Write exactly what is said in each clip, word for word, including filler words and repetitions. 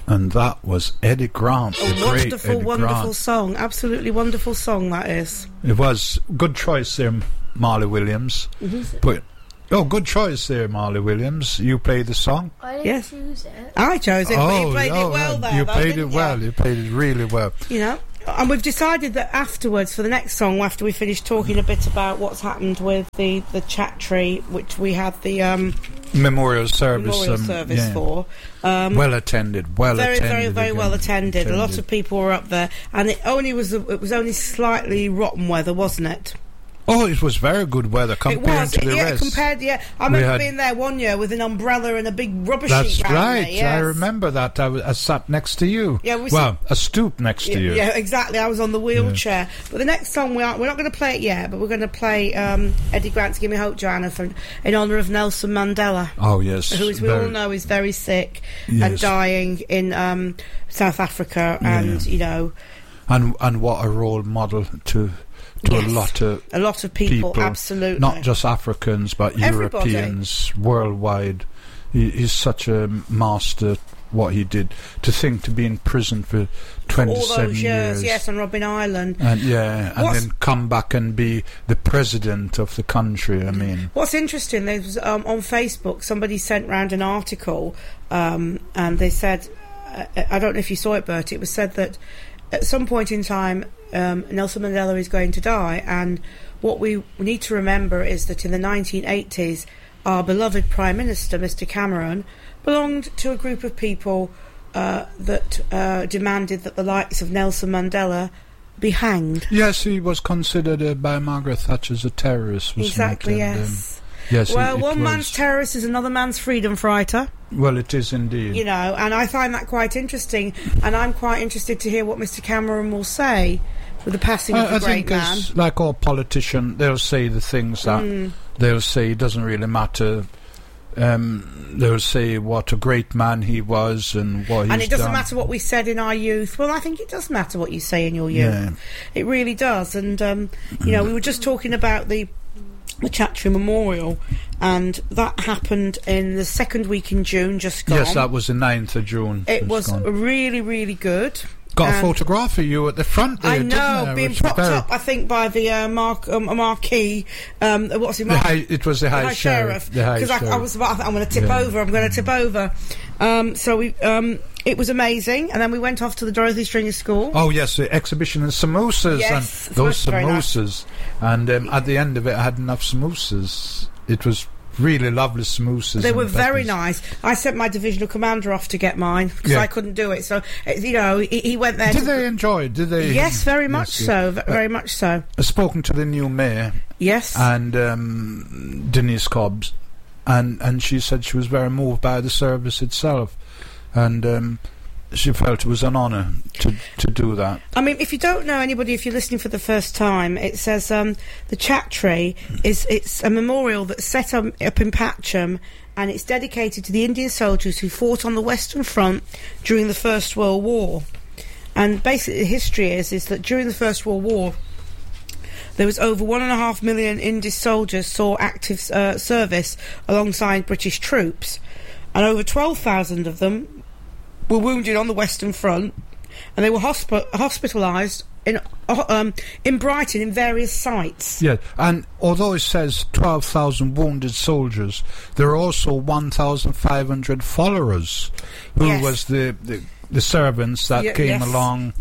And that was Eddie Grant. A the wonderful, great wonderful Grant. song. Absolutely wonderful song, that is. It was. Good choice there, Marley Williams. Mm-hmm. But oh, good choice there, Marley Williams. You played the song? I didn't Yes. choose it. I chose it, oh, but you played oh, it well there. You though, played it didn't well. You? You played it really well. You know, and we've decided that afterwards, for the next song, after we finish talking a bit about what's happened with the, the chat tree, which we had the um, Memorial service. memorial um, service yeah. for. Um, Well attended. Well very, attended. very, very again. well attended. A lot of people were up there, and it only was it was only slightly rotten weather, wasn't it? Oh, it was very good weather compared it was, to the yeah, rest. compared, yeah. I We remember had- being there one year with an umbrella and a big rubber That's sheet. round right. me, yes. I remember that. I, was, I sat next to you. Yeah, we well, a stoop next Yeah, to you. yeah, exactly. I was on the wheelchair. But the next song we aren't, we're not going to play it yet, but we're going to play um, Eddie Grant's "Give Me Hope, Joanna" for, in honour of Nelson Mandela, Oh yes. who, as we very- all know, is very sick Yes. and dying in um, South Africa, and Yeah. you know, And and what a role model to to Yes. a lot of a lot of people, people, absolutely, not just Africans but Everybody. Europeans worldwide. He, he's such a master. What he did, to think to be in prison for all twenty-seven those years, yes, on Robben Island. and yeah, and What's- then come back and be the president of the country. I mean, What's interesting, there was um, on Facebook, somebody sent round an article, um, and they said, uh, I don't know if you saw it, Bert, it was said that at some point in time, um, Nelson Mandela is going to die, and what we need to remember is that in the nineteen eighties, our beloved Prime Minister, Mister Cameron, belonged to a group of people uh, that uh, demanded that the likes of Nelson Mandela be hanged. yes, he was considered uh, by Margaret Thatcher as a terrorist. Wasn't Exactly, it? And, um, yes. yes. Well, it, it one was, man's terrorist is another man's freedom fighter. Well, it is indeed. You know, and I find that quite interesting, and I'm quite interested to hear what Mister Cameron will say with the passing of I, the I great think man. it's like all politicians, they'll say the things that Mm. they'll say it doesn't really matter. Um, they'll say what a great man he was and what he's And it doesn't done. matter what we said in our youth. Well, I think it does matter what you say in your youth. Yeah. It really does. And, um, you know, we were just talking about the the Chattree Memorial, and that happened in the second week in June, just gone. Yes, that was the ninth of June. It It's was gone. really, really good. Got a and- photograph of you at the front there, I didn't know, there? being Which was propped very- up, I think, by the uh, mark, um, marquee. Um, what's it? The Mark- high, it was the High, High Sheriff. Sheriff. The High Because I, I Sheriff. was about, I'm going to tip Yeah. over. I'm going to tip over. Um, so we, um, it was amazing, and then we went off to the Dorothy Stringer School. Oh yes, the exhibition of samosas Yes, and those very nice. samosas, and um, at the end of it, I had enough samosas. It was really lovely samosas. They and were very peppers. nice. I sent my divisional commander off to get mine because Yeah. I couldn't do it. So uh, you know, he, he went there. Did to, they enjoy it? Did they? Yes, very much Yes, so. yeah. v- Very much so. I've spoken to the new mayor Yes. and um, Denise Cobbs, and and she said she was very moved by the service itself, and um, she felt it was an honour to to do that. I mean, if you don't know anybody, if you're listening for the first time, it says um, the Chattree is it's a memorial that's set up, up in Patcham, and it's dedicated to the Indian soldiers who fought on the Western Front during the First World War. And basically, the history is is that during the First World War, there was over one and a half million Indian soldiers saw active uh, service alongside British troops, and over twelve thousand of them were wounded on the Western Front, and they were hospi- hospitalised in uh, um, in Brighton in various sites. Yeah, and although it says twelve thousand wounded soldiers, there are also one thousand five hundred followers, who Yes. was the, the the servants that Ye- came yes. along.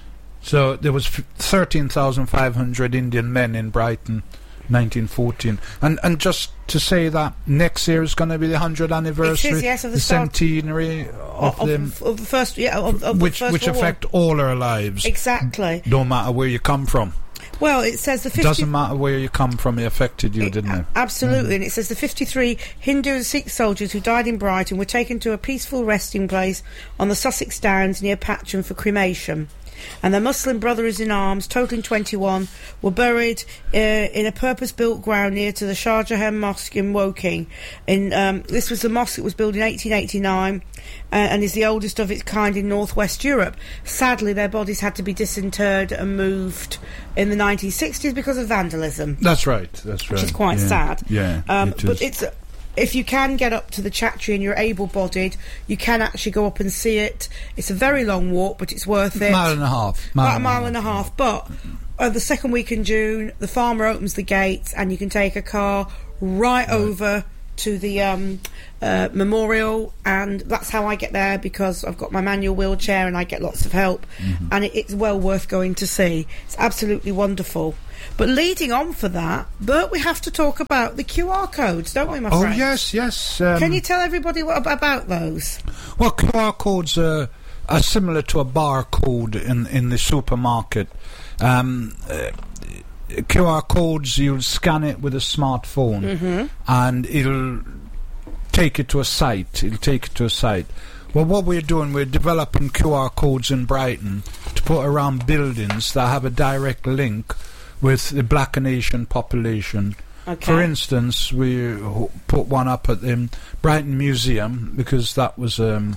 So there was f- thirteen thousand five hundred Indian men in Brighton, nineteen fourteen. And and just to say that next year is going to be the hundredth anniversary, yes, of the the start- centenary of, of, them, of the first, yeah, of, of which the First which World War. affect all our lives. Exactly. Don't matter where you come from. Well, it says the It fifty. doesn't matter where you come from. It affected you, It- didn't it? Absolutely, and it says the fifty-three Hindu and Sikh soldiers who died in Brighton were taken to a peaceful resting place on the Sussex Downs near Patcham for cremation. And their Muslim brothers in arms, totaling twenty-one, were buried uh, in a purpose-built ground near to the Shah Jahan Mosque in Woking. In, um, this was the mosque that was built in eighteen eighty-nine uh, and is the oldest of its kind in northwest Europe. Sadly, their bodies had to be disinterred and moved in the nineteen sixties because of vandalism. That's right. That's right. Which is quite yeah. sad. Yeah. Um, it but is. it's uh, if you can get up to the Chattree and you're able-bodied, you can actually go up and see it. It's a very long walk, but it's worth it. Mile and a half. Mile About a and mile a and a half. But uh, the second week in June, the farmer opens the gates and you can take a car right, right. over to the um, uh, memorial, and that's how I get there, because I've got my manual wheelchair and I get lots of help, mm-hmm. and it, it's well worth going to see. It's absolutely wonderful. But leading on for that, Bert, we have to talk about the Q R codes, don't we, my oh, friend? Oh, yes, yes. Um, Can you tell everybody what about those? Well, Q R codes are, are similar to a barcode in, in the supermarket. Um, uh, Q R codes, you'll scan it with a smartphone, mm-hmm. and it'll take it to a site. It'll take it to a site. Well, what we're doing, we're developing Q R codes in Brighton to put around buildings that have a direct link with the Black and Asian population. Okay. For instance, we put one up at the Brighton Museum, because that was... Um,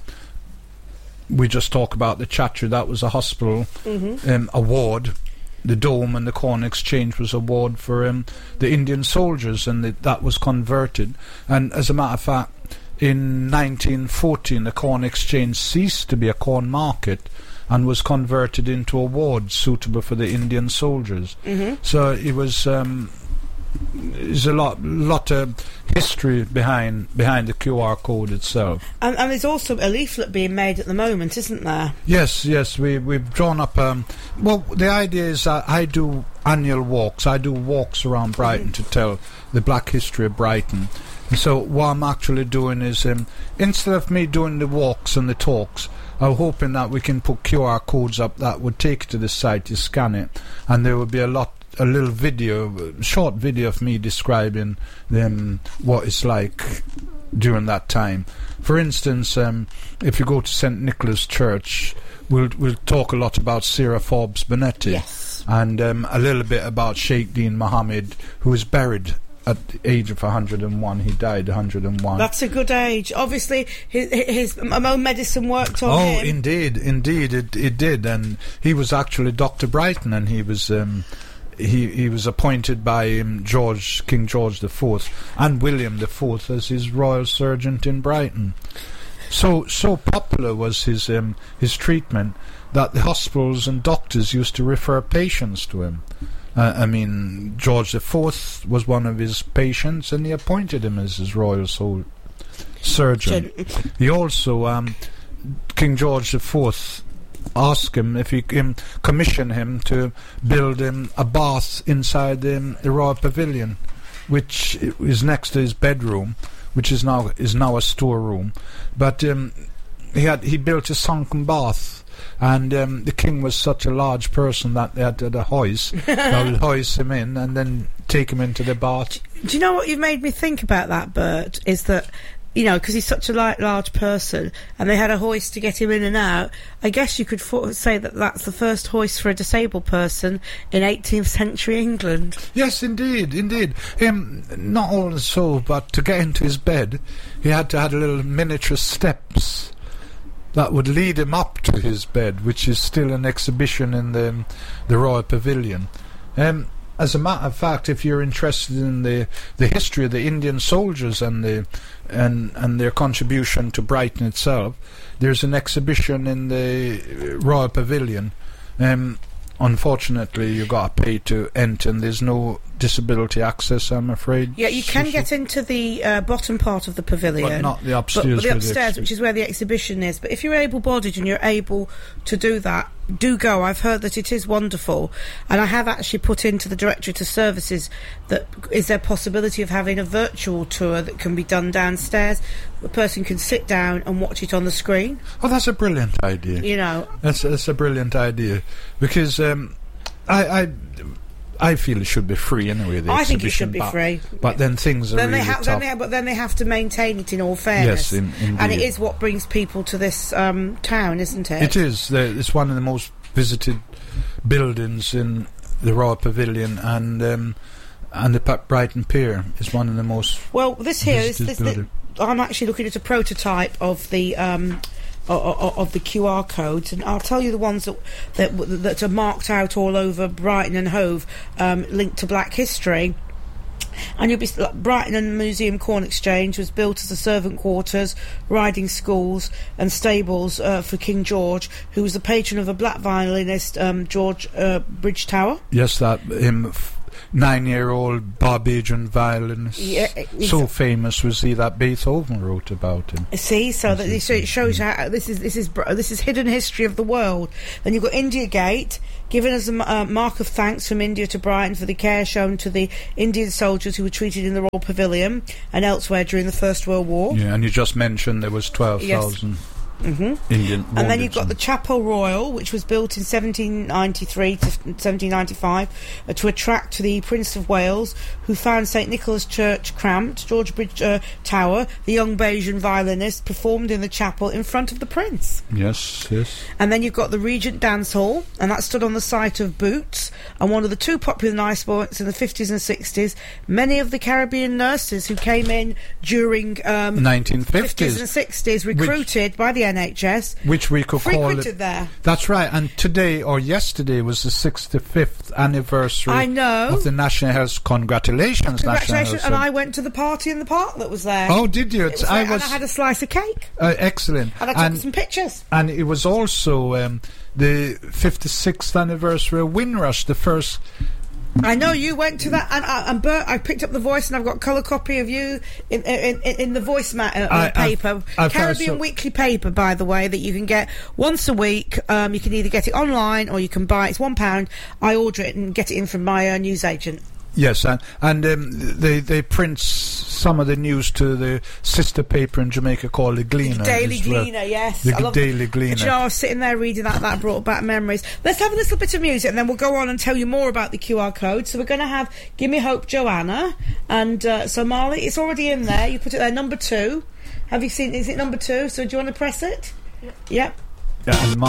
we just talk about the Chattree. That was a hospital mm-hmm. um, award. The Dome and the Corn Exchange was award for um, the Indian soldiers, and the, that was converted. And as a matter of fact, in nineteen fourteen, the Corn Exchange ceased to be a corn market and was converted into a ward suitable for the Indian soldiers. Mm-hmm. So it was... Um, There's a lot, lot of history behind behind the Q R code itself. And, and there's also a leaflet being made at the moment, isn't there? Yes, yes. We we've drawn up. Um, well, the idea is that I do annual walks. I do walks around Brighton mm-hmm. to tell the Black history of Brighton. And so what I'm actually doing is, um, instead of me doing the walks and the talks, I'm hoping that we can put Q R codes up that would take you to the site. You scan it, and there would be a lot. A little video, a short video of me describing them, what it's like during that time. For instance, um, if you go to Saint Nicholas Church, we'll we'll talk a lot about Sarah Forbes Bonetti, yes. and um, a little bit about Sheikh Dean Mohammed, who was buried at the age of one hundred and one. He died one hundred and one. That's a good age. Obviously, his, his own medicine worked on oh, him. Oh, indeed, indeed, it it did, and he was actually Doctor Brighton, and he was. Um, He he was appointed by um, George King George the Fourth and William the Fourth as his royal surgeon in Brighton. So so popular was his um, his treatment that the hospitals and doctors used to refer patients to him. Uh, I mean, George the Fourth was one of his patients, and he appointed him as his royal soul surgeon. He also um, King George the Fourth. Ask him if he can commission him to build him a bath inside um, the Royal Pavilion, which is next to his bedroom, which is now is now a storeroom. But um, he had he built a sunken bath, and um, the king was such a large person that they had to the hoist that would hoist him in and then take him into the bath. Do you know what you've made me think about that, Bert? Is that, you know, because he's such a light, large person, and they had a hoist to get him in and out. I guess you could for- say that that's the first hoist for a disabled person in eighteenth century England. Yes, indeed, indeed. Um, not all so, but to get into his bed, he had to have little miniature steps that would lead him up to his bed, which is still an exhibition in the the Royal Pavilion. Um, As a matter of fact, if you're interested in the, the history of the Indian soldiers and the and and their contribution to Brighton itself, there's an exhibition in the Royal Pavilion. Um, unfortunately, you got to pay to enter, and there's no disability access, I'm afraid. Yeah, you can get into the uh, bottom part of the pavilion, but not the upstairs. But, but the upstairs, the which is where the exhibition is. But if you're able-bodied and you're able to do that, do go. I've heard that it is wonderful, and I have actually put into the Directorate of Services that is there a possibility of having a virtual tour that can be done downstairs. The person can sit down and watch it on the screen. Oh, that's a brilliant idea. You know, that's that's a brilliant idea, because um, I. I I feel it should be free anyway. The I think it should be but, free. But then things are then really they ha- tough. Then they ha- but then they have to maintain it in all fairness. Yes, in, indeed. And it is what brings people to this um, town, isn't it? It is. The, it's one of the most visited buildings in the Royal Pavilion, and um, and the P- Brighton Pier is one of the most. Well, this here is. This, this, I'm actually looking at a prototype of the. Um, Of, of the Q R codes, and I'll tell you the ones that that, that are marked out all over Brighton and Hove, um, linked to Black history. And you'll be like, Brighton and Museum Corn Exchange was built as a servant quarters, riding schools, and stables uh, for King George, who was the patron of a black violinist, um, George uh, Bridgetower. Yes, that him. F- Nine-year-old Barbadian violinist. Yeah, so famous was he that Beethoven wrote about him. See, so that so it shows you how this is this is this is hidden history of the world. Then you've got India Gate, given as a uh, mark of thanks from India to Brighton for the care shown to the Indian soldiers who were treated in the Royal Pavilion and elsewhere during the First World War. Yeah, and you just mentioned there was twelve thousand. Yes. Mm-hmm. Indian and then you've got the Chapel Royal, which was built in seventeen ninety-three to seventeen ninety-five uh, to attract the Prince of Wales, who found Saint Nicholas Church cramped. George Bridge uh, Tower, the young Bayesian violinist, performed in the chapel in front of the Prince. Yes, yes. And then you've got the Regent Dance Hall, and that stood on the site of Boots, and one of the two popular night points in the fifties and sixties. Many of the Caribbean nurses who came in during um, nineteen fifties fifties and sixties recruited which, by the N H S, which we could call it there. That's right. And today or yesterday was the sixty-fifth anniversary. I know of the National Health. Congratulations, Congratulations! National Health. And I went to the party in the park that was there. Oh, did you? It was I there, was. And I had a slice of cake. Uh, excellent. And I took and, some pictures. And it was also um, the fifty-sixth anniversary of Windrush, the first. I know you went to that, and, uh, and Bert, I picked up the Voice, and I've got colour copy of you in in, in, in the Voice ma- uh, I, paper, I've, I've Caribbean so Weekly paper, by the way, that you can get once a week. Um, you can either get it online or you can buy it. It's one pound. I order it and get it in from my uh, newsagent. Yes, and and um, they they print some of the news to the sister paper in Jamaica called the Gleaner. The Daily well. Gleaner, yes. The I love Daily Gleaner. You know, I was sitting there reading that. That brought back memories. Let's have a little bit of music, and then we'll go on and tell you more about the Q R code. So we're going to have "Give Me Hope, Joanna," and uh, so Marley, it's already in there. You put it there, number two. Have you seen? Is it number two? So do you want to press it? Yep. Yeah. And